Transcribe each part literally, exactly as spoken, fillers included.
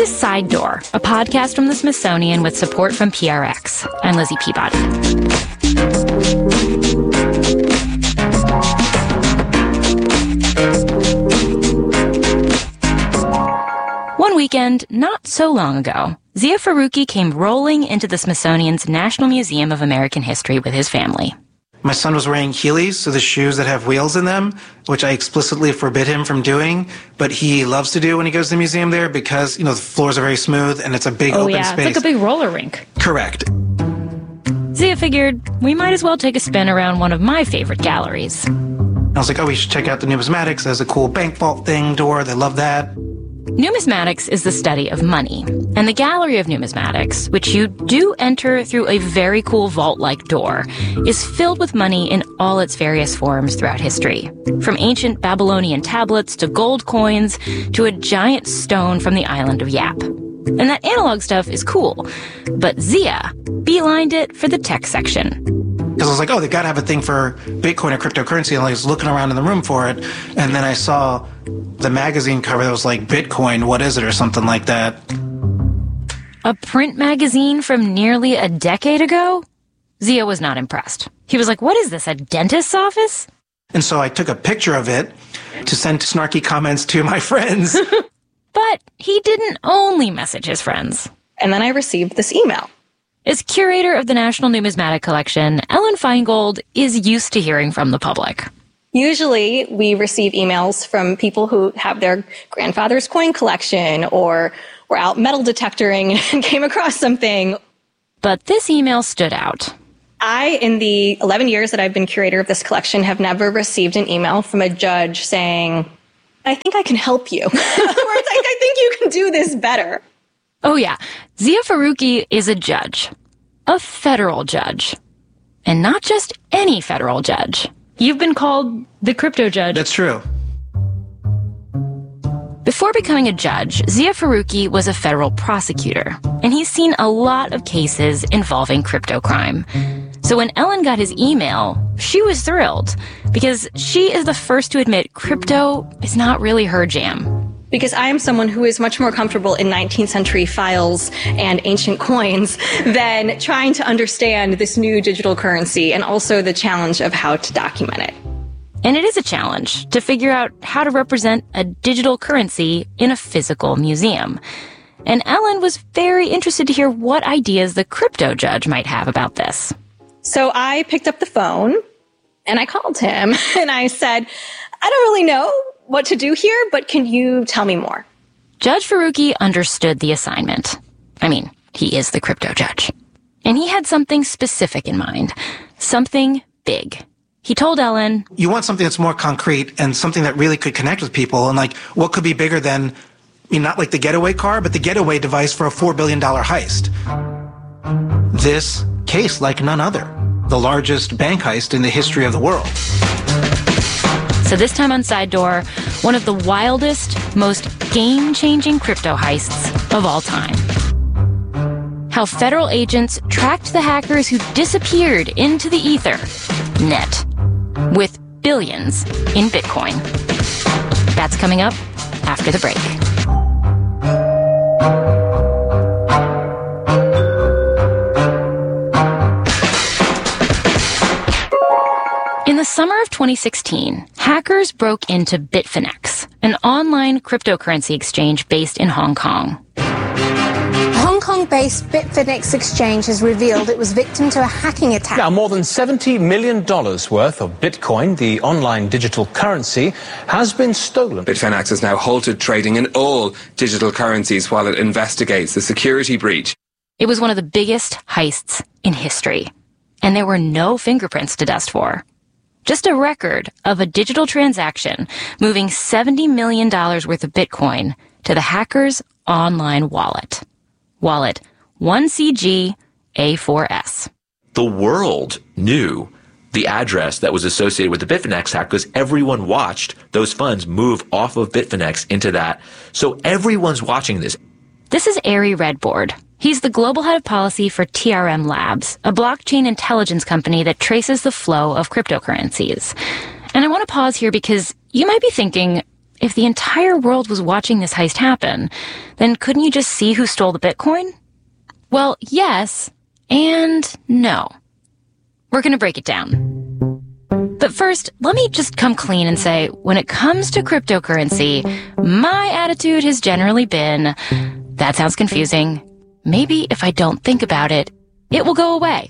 to Side Door, a podcast from the Smithsonian with support from P R X. I'm Lizzie Peabody. One weekend, not so long ago, Zia Faruqi came rolling into the Smithsonian's National Museum of American History with his family. My son was wearing Heelys, so the shoes that have wheels in them, which I explicitly forbid him from doing, but he loves to do when he goes to the museum there because, you know, the floors are very smooth and it's a big oh, open yeah. space. It's like a big roller rink. Correct. Zia figured we might as well take a spin around one of my favorite galleries. I was like, oh, we should check out the numismatics. There's a cool bank vault thing door. They love that. Numismatics is the study of money, and the Gallery of Numismatics, which you do enter through a very cool vault-like door, is filled with money in all its various forms throughout history. From ancient Babylonian tablets to gold coins to a giant stone from the island of Yap. And that analog stuff is cool, but Zia beelined it for the tech section. Because I was like, oh, they got to have a thing for Bitcoin or cryptocurrency. And I was looking around in the room for it. And then I saw the magazine cover that was like, Bitcoin, what is it? Or something like that. A print magazine from nearly a decade ago? Zia was not impressed. He was like, what is this, a dentist's office? And so I took a picture of it to send snarky comments to my friends. But he didn't only message his friends. And then I received this email. As curator of the National Numismatic Collection, Ellen Feingold is used to hearing from the public. Usually, we receive emails from people who have their grandfather's coin collection or were out metal detectoring and came across something. But this email stood out. I, in the eleven years that I've been curator of this collection, have never received an email from a judge saying, I think I can help you. Or it's like, I think you can do this better. Oh, yeah. Zia Faruqi is a judge. A federal judge. And not just any federal judge. You've been called the crypto judge. That's true. Before becoming a judge, Zia Faruqi was a federal prosecutor, and he's seen a lot of cases involving crypto crime. So when Ellen got his email, she was thrilled, because she is the first to admit crypto is not really her jam. Because I am someone who is much more comfortable in nineteenth century files and ancient coins than trying to understand this new digital currency and also the challenge of how to document it. And it is a challenge to figure out how to represent a digital currency in a physical museum. And Ellen was very interested to hear what ideas the crypto judge might have about this. So I picked up the phone and I called him and I said, I don't really know what to do here, but can you tell me more? Judge Faruqi understood the assignment. I mean, he is the crypto judge. And he had something specific in mind. Something big. He told Ellen, you want something that's more concrete and something that really could connect with people. And like, what could be bigger than, I mean, not like the getaway car, but the getaway device for a four billion dollars heist. This case like none other. The largest bank heist in the history of the world. So this time on Side Door, one of the wildest, most game-changing crypto heists of all time. How federal agents tracked the hackers who disappeared into the ether, net, with billions in Bitcoin. That's coming up after the break. In the summer of twenty sixteen, hackers broke into Bitfinex, an online cryptocurrency exchange based in Hong Kong. Hong Kong-based Bitfinex exchange has revealed it was victim to a hacking attack. Now, more than seventy million dollars worth of Bitcoin, the online digital currency, has been stolen. Bitfinex has now halted trading in all digital currencies while it investigates the security breach. It was one of the biggest heists in history, and there were no fingerprints to dust for. Just a record of a digital transaction moving seventy million dollars worth of Bitcoin to the hacker's online wallet. Wallet one C G A four S. The world knew the address that was associated with the Bitfinex hack because everyone watched those funds move off of Bitfinex into that. So everyone's watching this. This is Ari Redbord. He's the global head of policy for T R M Labs, a blockchain intelligence company that traces the flow of cryptocurrencies. And I want to pause here because you might be thinking, if the entire world was watching this heist happen, then couldn't you just see who stole the Bitcoin? Well, yes and no. We're going to break it down. But first, let me just come clean and say, when it comes to cryptocurrency, my attitude has generally been, that sounds confusing. Maybe if I don't think about it, it will go away.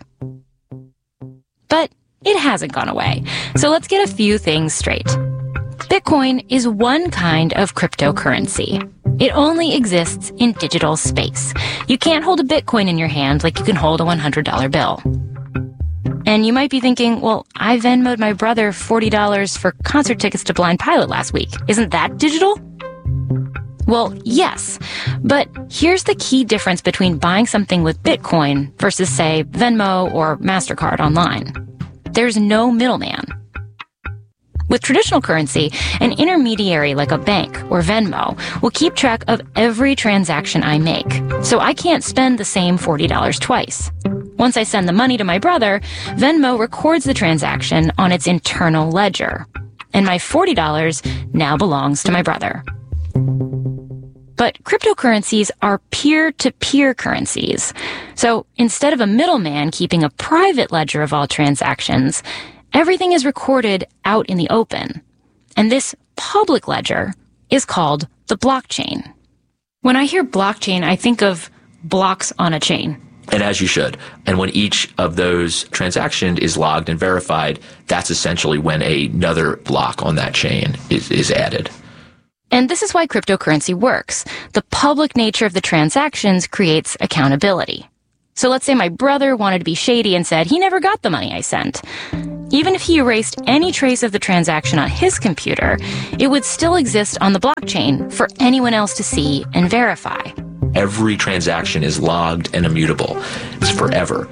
But it hasn't gone away. So let's get a few things straight. Bitcoin is one kind of cryptocurrency. It only exists in digital space. You can't hold a Bitcoin in your hand like you can hold a one hundred dollar bill. And you might be thinking, well, I Venmo'd my brother forty dollars for concert tickets to Blind Pilot last week. Isn't that digital? Well, yes. But here's the key difference between buying something with Bitcoin versus, say, Venmo or MasterCard online. There's no middleman. With traditional currency, an intermediary like a bank or Venmo will keep track of every transaction I make, so I can't spend the same forty dollars twice. Once I send the money to my brother, Venmo records the transaction on its internal ledger, and my forty dollars now belongs to my brother. But cryptocurrencies are peer-to-peer currencies, so instead of a middleman keeping a private ledger of all transactions, everything is recorded out in the open. And this public ledger is called the blockchain. When I hear blockchain, I think of blocks on a chain. And as you should. And when each of those transactions is logged and verified, that's essentially when another block on that chain is, is added. And this is why cryptocurrency works. The public nature of the transactions creates accountability. So let's say my brother wanted to be shady and said he never got the money I sent. Even if he erased any trace of the transaction on his computer, it would still exist on the blockchain for anyone else to see and verify. Every transaction is logged and immutable. It's forever.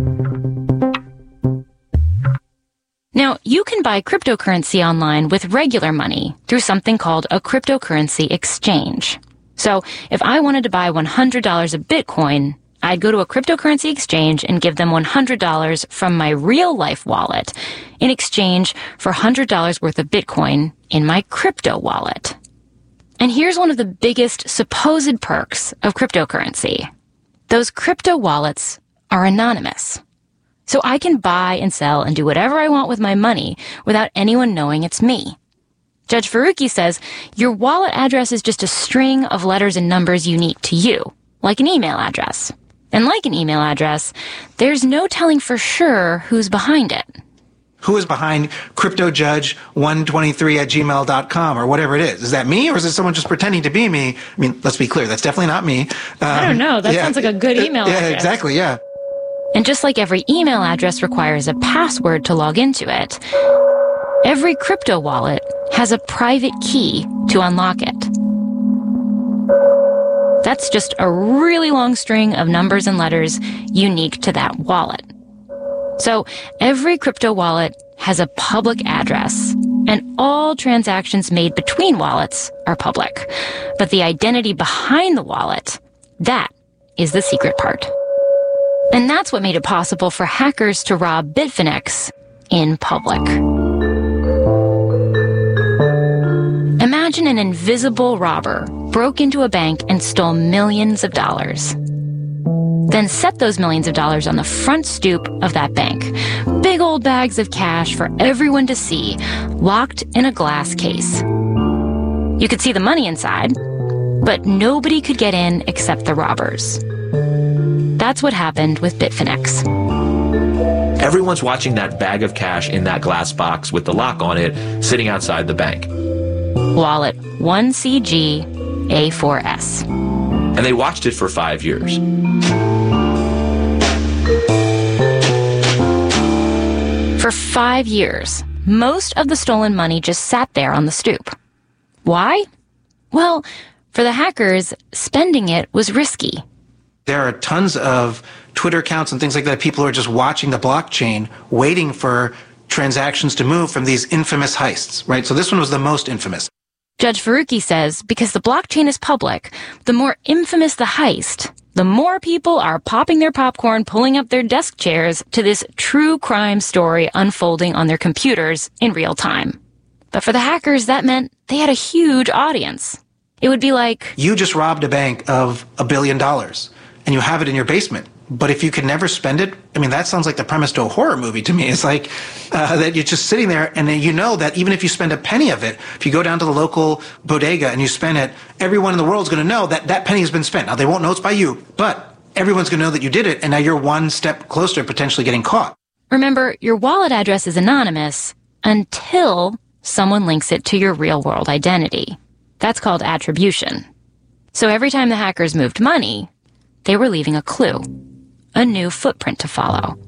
Now, you can buy cryptocurrency online with regular money through something called a cryptocurrency exchange. So, if I wanted to buy one hundred dollars of Bitcoin, I'd go to a cryptocurrency exchange and give them one hundred dollars from my real-life wallet in exchange for one hundred dollars worth of Bitcoin in my crypto wallet. And here's one of the biggest supposed perks of cryptocurrency. Those crypto wallets are anonymous. So I can buy and sell and do whatever I want with my money without anyone knowing it's me. Judge Faruqi says your wallet address is just a string of letters and numbers unique to you, like an email address. And like an email address, there's no telling for sure who's behind it. Who is behind cryptojudge one twenty-three at gmail dot com or whatever it is? Is that me or is it someone just pretending to be me? I mean, let's be clear, that's definitely not me. Um, I don't know. That yeah, sounds like a good email yeah, address. Yeah, exactly, yeah. And just like every email address requires a password to log into it, every crypto wallet has a private key to unlock it. That's just a really long string of numbers and letters unique to that wallet. So every crypto wallet has a public address, and all transactions made between wallets are public. But the identity behind the wallet, that is the secret part. And that's what made it possible for hackers to rob Bitfinex in public. Imagine an invisible robber broke into a bank and stole millions of dollars. Then set those millions of dollars on the front stoop of that bank. Big old bags of cash for everyone to see, locked in a glass case. You could see the money inside, but nobody could get in except the robbers. That's what happened with Bitfinex. Everyone's watching that bag of cash in that glass box with the lock on it sitting outside the bank. Wallet one C G A four S. And they watched it for five years. For five years, most of the stolen money just sat there on the stoop. Why? Well, for the hackers, spending it was risky. There are tons of Twitter accounts and things like that. People who are just watching the blockchain, waiting for transactions to move from these infamous heists, right? So this one was the most infamous. Judge Faruqi says because the blockchain is public, the more infamous the heist, the more people are popping their popcorn, pulling up their desk chairs to this true crime story unfolding on their computers in real time. But for the hackers, that meant they had a huge audience. It would be like, you just robbed a bank of a billion dollars and you have it in your basement. But if you can never spend it, I mean, that sounds like the premise to a horror movie to me. It's like uh, that you're just sitting there and then you know that even if you spend a penny of it, if you go down to the local bodega and you spend it, everyone in the world is going to know that that penny has been spent. Now, they won't know it's by you, but everyone's going to know that you did it, and now you're one step closer to potentially getting caught. remember, your wallet address is anonymous until someone links it to your real-world identity. That's called attribution. So every time the hackers moved money, they were leaving a clue, a new footprint to follow.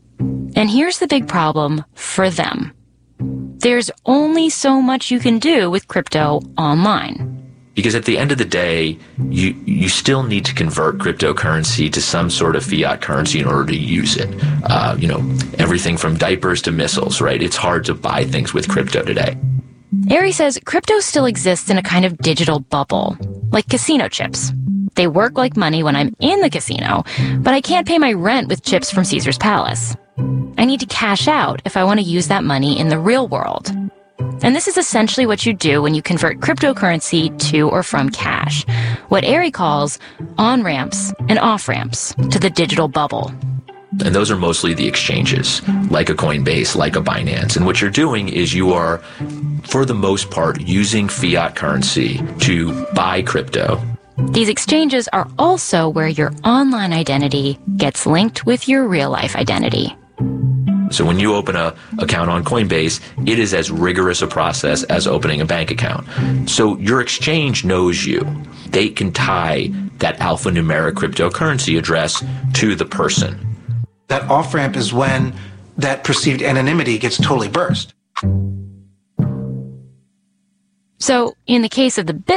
And here's the big problem for them. There's only so much you can do with crypto online. Because at the end of the day, you you still need to convert cryptocurrency to some sort of fiat currency in order to use it. Uh, you know, everything from diapers to missiles, right? It's hard to buy things with crypto today. Ari says crypto still exists in a kind of digital bubble, like casino chips. They work like money when I'm in the casino, but I can't pay my rent with chips from Caesar's Palace. I need to cash out if I want to use that money in the real world. And this is essentially what you do when you convert cryptocurrency to or from cash, what Ari calls on-ramps and off-ramps to the digital bubble. And those are mostly the exchanges, like a Coinbase, like a Binance. And what you're doing is you are, for the most part, using fiat currency to buy crypto. These exchanges are also where your online identity gets linked with your real-life identity. So when you open a account on Coinbase, it is as rigorous a process as opening a bank account. So your exchange knows you. They can tie that alphanumeric cryptocurrency address to the person. That off-ramp is when that perceived anonymity gets totally burst. So in the case of the